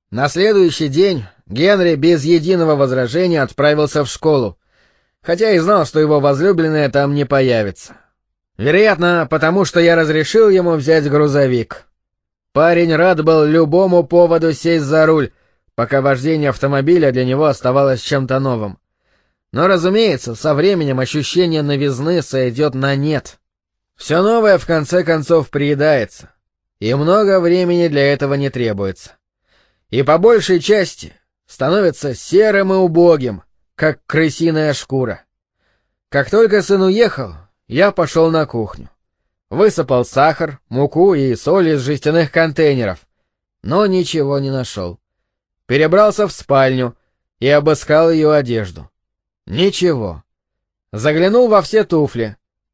На следующий день Генри без единого возражения отправился в школу, хотя и знал, что его возлюбленная там не появится. Вероятно, потому что я разрешил ему взять грузовик. Парень рад был любому поводу сесть за руль, пока вождение автомобиля для него оставалось чем-то новым. Но, разумеется, со временем ощущение новизны сойдет на нет. Все новое в конце концов приедается, и много времени для этого не требуется. И по большей части становится серым и убогим, как крысиная шкура. Как только сын уехал, я пошел на кухню. Высыпал сахар, муку и соль из жестяных контейнеров, но ничего не нашел. Перебрался в спальню и обыскал ее одежду. Ничего. Заглянул во все туфли.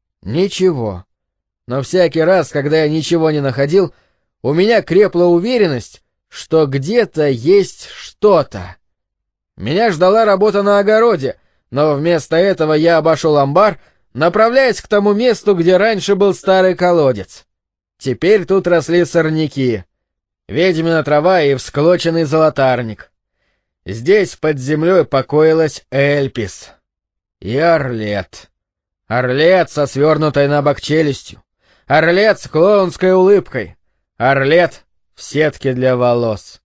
Ничего. Но всякий раз, когда я ничего не находил, у меня крепла уверенность, что где-то есть что-то. Меня ждала работа на огороде, но вместо этого я обошел амбар, направляясь к тому месту, где раньше был старый колодец. Теперь тут росли сорняки, ведьмина трава и всклоченный золотарник. Здесь под землей покоилась Эльпис и Орлет. Орлет со свернутой на бок челюстью, Орлет с клоунской улыбкой, Орлет в сетке для волос.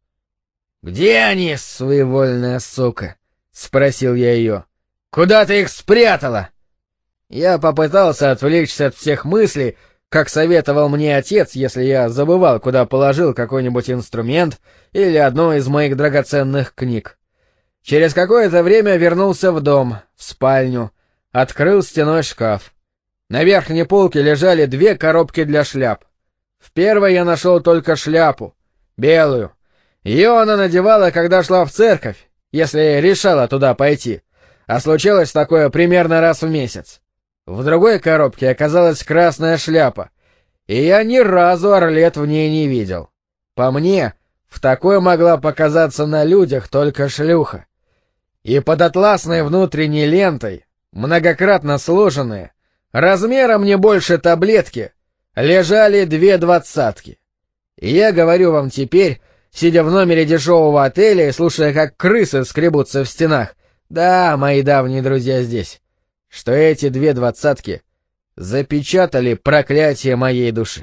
«Где они, своевольная сука?» — спросил я ее. «Куда ты их спрятала?» Я попытался отвлечься от всех мыслей, как советовал мне отец, если я забывал, куда положил какой-нибудь инструмент или одну из моих драгоценных книг. Через какое-то время вернулся в дом, в спальню, открыл стеной шкаф. На верхней полке лежали 2 коробки для шляп. В первой я нашел только шляпу, белую. Ее она надевала, когда шла в церковь, если решала туда пойти, а случилось такое примерно раз в месяц. В другой коробке оказалась красная шляпа, и я ни разу Орлет в ней не видел. По мне, в такой могла показаться на людях только шлюха. И под атласной внутренней лентой, многократно сложенные, размером не больше таблетки, лежали 2 двадцатки. И я говорю вам теперь, сидя в номере дешевого отеля и слушая, как крысы скребутся в стенах, да, мои давние друзья здесь, что эти 2 двадцатки запечатали проклятие моей души.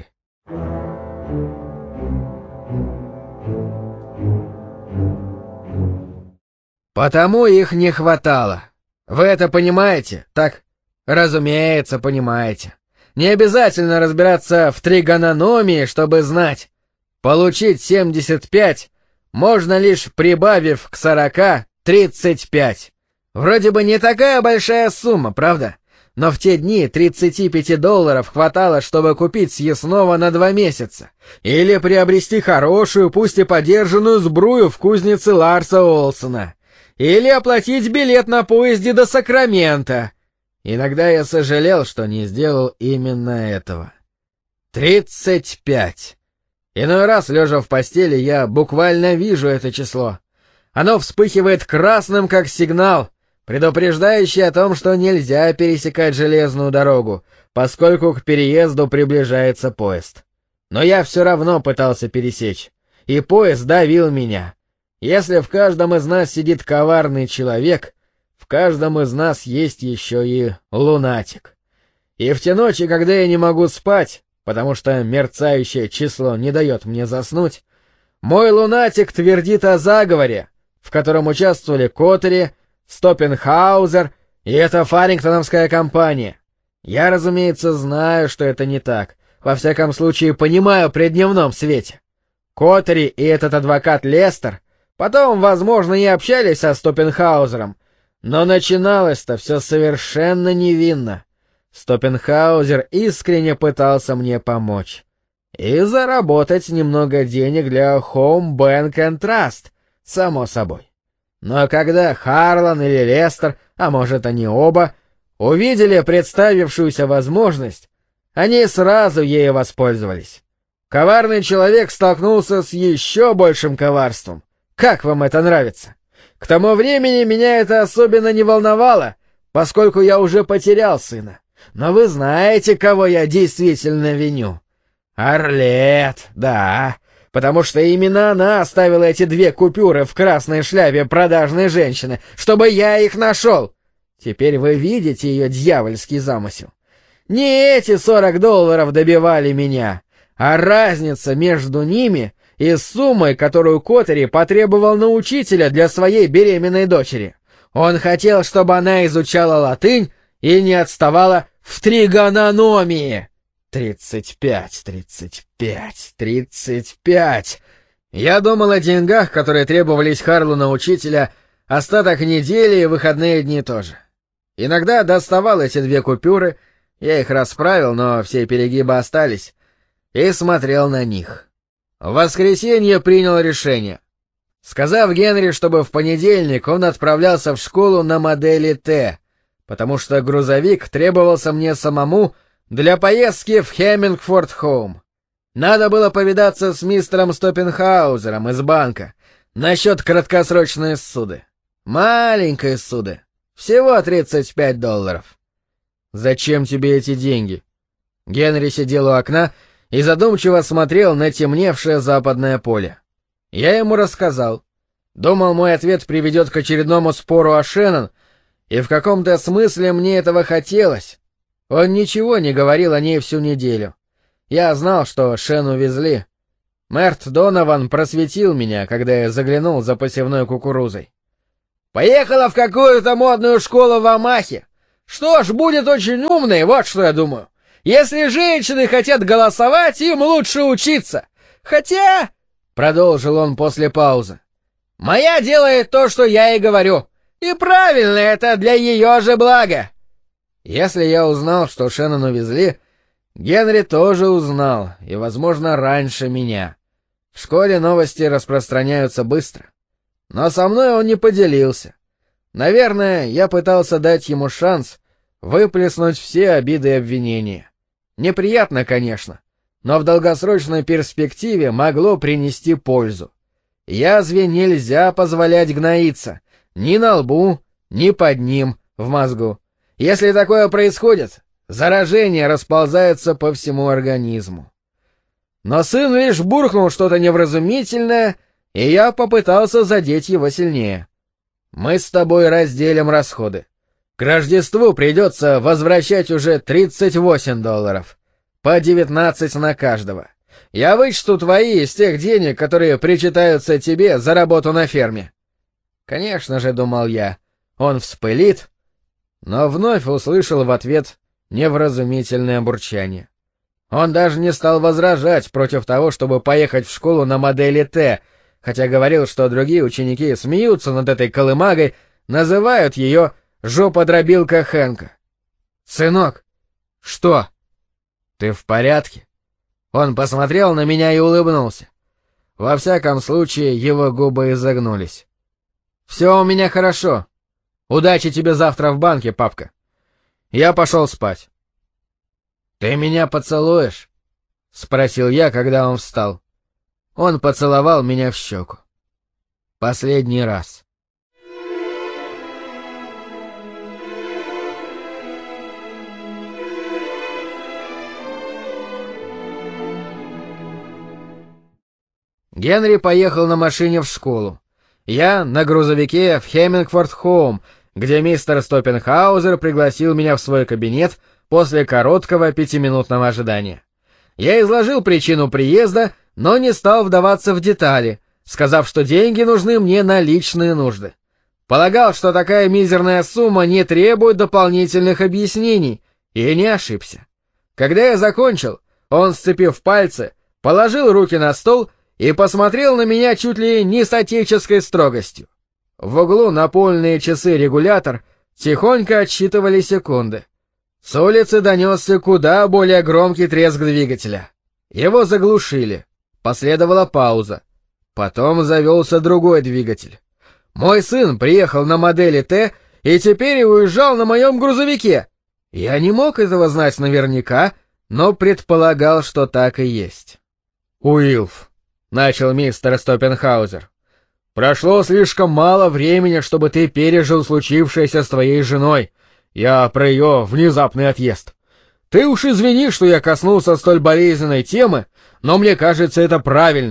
Потому их не хватало. Вы это понимаете, так? Разумеется, понимаете. Не обязательно разбираться в тригонометрии, чтобы знать. Получить 75 можно лишь прибавив к 40 35. Вроде бы не такая большая сумма, правда? Но в те дни $35 хватало, чтобы купить съестного на 2 месяца. Или приобрести хорошую, пусть и подержанную сбрую в кузнице Ларса Олсона. Или оплатить билет на поезде до Сакрамента. Иногда я сожалел, что не сделал именно этого. 35. Иной раз, лежа в постели, я буквально вижу это число. Оно вспыхивает красным, как сигнал, предупреждающий о том, что нельзя пересекать железную дорогу, поскольку к переезду приближается поезд. Но я все равно пытался пересечь, и поезд давил меня. Если в каждом из нас сидит коварный человек, в каждом из нас есть еще и лунатик. И в те ночи, когда я не могу спать, потому что мерцающее число не дает мне заснуть, мой лунатик твердит о заговоре, в котором участвовали Коттери, Стоппенхаузер и эта фарингтоновская компания. Я, разумеется, знаю, что это не так, во всяком случае понимаю при дневном свете. Коттери и этот адвокат Лестер потом, возможно, и общались со Стоппенхаузером, но начиналось-то все совершенно невинно. Стоппенхаузер искренне пытался мне помочь. И заработать немного денег для Home Bank and Trust, само собой. Но когда Харлан или Лестер, а может они оба, увидели представившуюся возможность, они сразу ею воспользовались. Коварный человек столкнулся с еще большим коварством. Как вам это нравится? К тому времени меня это особенно не волновало, поскольку я уже потерял сына. Но вы знаете, кого я действительно виню. Орлет, да, потому что именно она оставила эти 2 купюры в красной шляпе продажной женщины, чтобы я их нашел. Теперь вы видите ее дьявольский замысел. Не эти $40 добивали меня, а разница между ними и суммой, которую Коттери потребовал на учителя для своей беременной дочери. Он хотел, чтобы она изучала латынь и не отставала в тригономии. 35, 35, 35. Я думал о деньгах, которые требовались Харлу на учителя, остаток недели и выходные дни тоже. Иногда доставал эти 2 купюры, я их расправил, но все перегибы остались, и смотрел на них. В воскресенье принял решение. Сказав Генри, чтобы в понедельник он отправлялся в школу на модели Т, потому что грузовик требовался мне самому для поездки в Хеммингфорд-Хоум. Надо было повидаться с мистером Стоппенхаузером из банка насчет краткосрочной ссуды. Маленькой ссуды. Всего $35. «Зачем тебе эти деньги?» Генри сидел у окна и задумчиво смотрел на темневшее западное поле. Я ему рассказал. Думал, мой ответ приведет к очередному спору о Шеннон, и в каком-то смысле мне этого хотелось. Он ничего не говорил о ней всю неделю. Я знал, что Шен увезли. Мэрт Донован просветил меня, когда я заглянул за посевной кукурузой. «Поехала в какую-то модную школу в Омахе. Что ж, будет очень умной, вот что я думаю. Если женщины хотят голосовать, им лучше учиться. Хотя...» — продолжил он после паузы. «Моя делает то, что я ей говорю. И правильно, это для ее же блага». Если я узнал, что Шеннон увезли, Генри тоже узнал, и, возможно, раньше меня. В школе новости распространяются быстро. Но со мной он не поделился. Наверное, я пытался дать ему шанс выплеснуть все обиды и обвинения. Неприятно, конечно, но в долгосрочной перспективе могло принести пользу. Язве нельзя позволять гноиться ни на лбу, ни под ним, в мозгу. Если такое происходит, заражение расползается по всему организму. Но сын лишь буркнул что-то невразумительное, и я попытался задеть его сильнее. «Мы с тобой разделим расходы. К Рождеству придется возвращать уже $38, по 19 на каждого. Я вычту твои из тех денег, которые причитаются тебе за работу на ферме». Конечно же, думал я, он вспылит, но вновь услышал в ответ невразумительное бурчание. Он даже не стал возражать против того, чтобы поехать в школу на модели Т, хотя говорил, что другие ученики смеются над этой колымагой, называют ее «жоподробилка Хэнка». «Сынок!» «Что?» «Ты в порядке?» Он посмотрел на меня и улыбнулся. Во всяком случае, его губы изогнулись. «Все у меня хорошо. Удачи тебе завтра в банке, папка». Я пошел спать. «Ты меня поцелуешь?» — спросил я, когда он встал. Он поцеловал меня в щеку. Последний раз. Генри поехал на машине в школу. Я на грузовике в Хеммингфорд-Хоум, где мистер Стоппенхаузер пригласил меня в свой кабинет после короткого 5-минутного ожидания. Я изложил причину приезда, но не стал вдаваться в детали, сказав, что деньги нужны мне на личные нужды. Полагал, что такая мизерная сумма не требует дополнительных объяснений, и не ошибся. Когда я закончил, он, сцепив пальцы, положил руки на стол и посмотрел на меня чуть ли не с отеческой строгостью. В углу напольные часы-регулятор тихонько отсчитывали секунды. С улицы донесся куда более громкий треск двигателя. Его заглушили. Последовала пауза. Потом завелся другой двигатель. Мой сын приехал на модели Т и теперь уезжал на моем грузовике. Я не мог этого знать наверняка, но предполагал, что так и есть. «Уилф», — начал мистер Стоппенхаузер, — «прошло слишком мало времени, чтобы ты пережил случившееся с твоей женой. Я про ее внезапный отъезд. Ты уж извини, что я коснулся столь болезненной темы, но мне кажется, это правильно.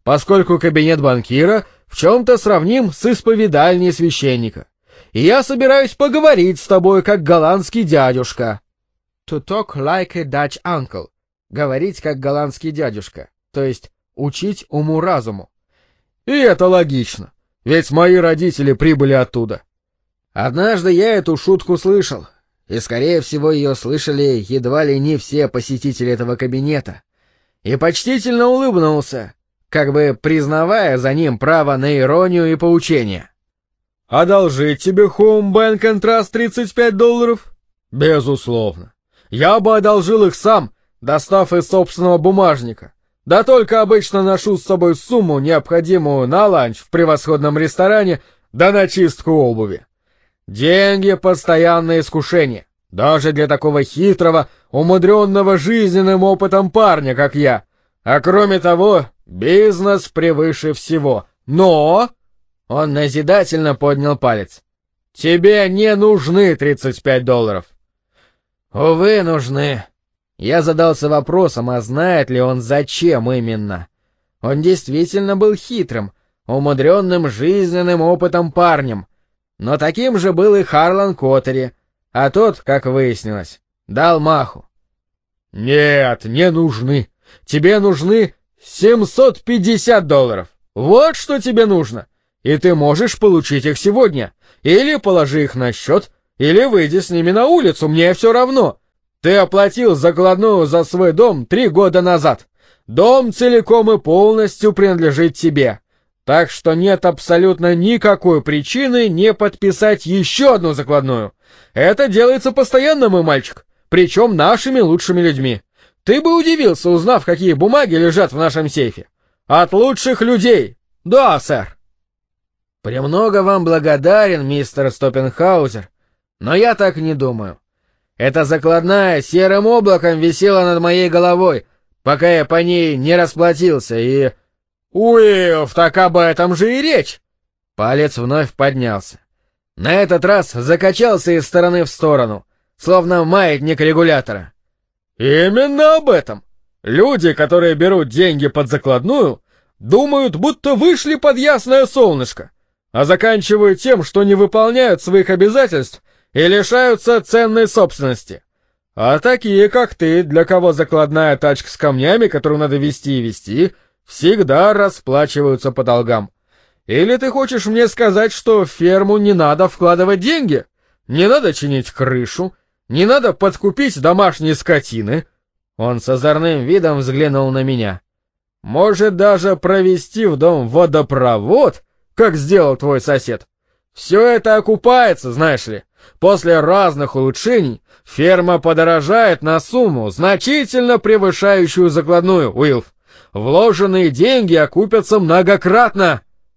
поскольку кабинет банкира в чем-то сравним с исповедальней священника. И я собираюсь поговорить с тобой, как голландский дядюшка. To talk like a Dutch uncle. Говорить, как голландский дядюшка. То есть учить уму-разуму. И это логично, ведь мои родители прибыли оттуда. Однажды я эту шутку слышал, и, скорее всего, ее слышали едва ли не все посетители этого кабинета, и почтительно улыбнулся, как бы признавая за ним право на иронию и поучение. «Одолжить тебе Home Bank and Trust $35? Безусловно. Я бы одолжил их сам, достав из собственного бумажника. Да только обычно ношу с собой сумму, необходимую на ланч в превосходном ресторане, да на чистку обуви. Деньги — постоянное искушение, даже для такого хитрого, умудренного жизненным опытом парня, как я. А кроме того, бизнес превыше всего. Но...» Он назидательно поднял палец. «Тебе не нужны $35. «Увы, нужны». Я задался вопросом, а знает ли он, зачем именно. Он действительно был хитрым, умудренным жизненным опытом парнем. Но таким же был и Харлан Коттери, а тот, как выяснилось, дал маху. «Нет, не нужны. Тебе нужны $750. Вот что тебе нужно. И ты можешь получить их сегодня. Или положи их на счет, или выйди с ними на улицу, мне все равно. Ты оплатил закладную за свой дом 3 года назад. Дом целиком и полностью принадлежит тебе. Так что нет абсолютно никакой причины не подписать еще одну закладную. Это делается постоянно, мой мальчик, причем нашими лучшими людьми. Ты бы удивился, узнав, какие бумаги лежат в нашем сейфе. От лучших людей. Да, сэр». «Премного вам благодарен, мистер Стоппенхаузер, но я так не думаю. Эта закладная серым облаком висела над моей головой, пока я по ней не расплатился, и...» «Уилф, так об этом же и речь!» Палец вновь поднялся. На этот раз закачался из стороны в сторону, словно маятник регулятора. «Именно об этом! Люди, которые берут деньги под закладную, думают, будто вышли под ясное солнышко, а заканчивают тем, что не выполняют своих обязательств и лишаются ценной собственности. А такие, как ты, для кого закладная тачка с камнями, которую надо везти и везти, всегда расплачиваются по долгам. Или ты хочешь мне сказать, что в ферму не надо вкладывать деньги? Не надо чинить крышу, не надо подкупить домашние скотины?» Он с озорным видом взглянул на меня. «Может, даже провести в дом водопровод, как сделал твой сосед? Все это окупается, знаешь ли. После разных улучшений ферма подорожает на сумму, значительно превышающую закладную, Уилф. Вложенные деньги окупятся многократно».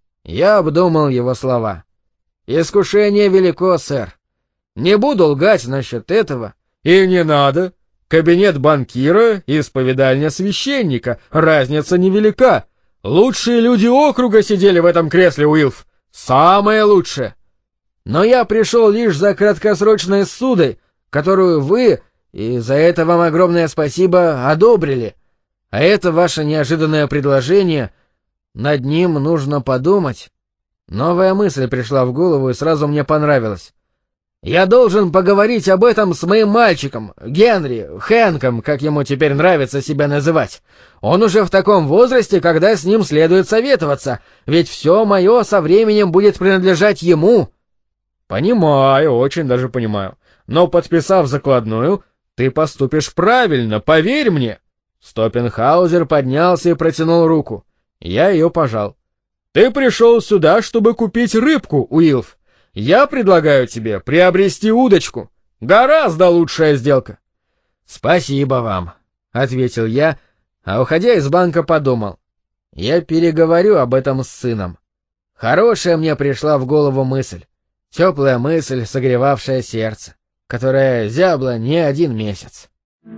Я обдумал его слова. «Искушение велико, сэр. Не буду лгать насчет этого». «И не надо. Кабинет банкира и исповедальня священника. Разница невелика. Лучшие люди округа сидели в этом кресле, Уилф. Самое лучшее. Но я пришел лишь за краткосрочной ссудой, которую вы, и за это вам огромное спасибо, одобрили. А это ваше неожиданное предложение, над ним нужно подумать». Новая мысль пришла в голову и сразу мне понравилась. «Я должен поговорить об этом с моим мальчиком, Генри, Хэнком, как ему теперь нравится себя называть. Он уже в таком возрасте, когда с ним следует советоваться, ведь все мое со временем будет принадлежать ему». «Понимаю, очень даже понимаю. Но подписав закладную, ты поступишь правильно, поверь мне». Стоппенхаузер поднялся и протянул руку. Я ее пожал. «Ты пришел сюда, чтобы купить рыбку, Уилф. Я предлагаю тебе приобрести удочку. Гораздо лучшая сделка». «Спасибо вам», — ответил я, а, уходя из банка, подумал. Я переговорю об этом с сыном. Хорошая мне пришла в голову мысль. Теплая мысль, согревавшая сердце, которая зябла не один месяц.